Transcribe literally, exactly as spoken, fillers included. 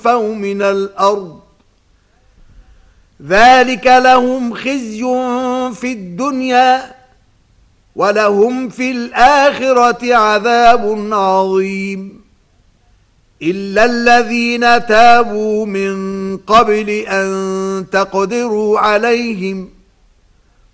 فَوْا مِنَ الْأَرْضِ ذَلِكَ لَهُمْ خِزْيٌ فِي الدُّنْيَا وَلَهُمْ فِي الْآخِرَةِ عَذَابٌ عَظِيمٌ إِلَّا الَّذِينَ تَابُوا مِن قَبْلِ أَن تَقْدِرُوا عَلَيْهِمْ